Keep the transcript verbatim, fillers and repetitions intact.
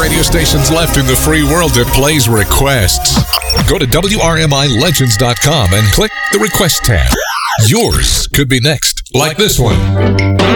radio stations left in the free world that plays requests. Go to W R M I legends dot com and click the request tab. Yours could be next, like this one.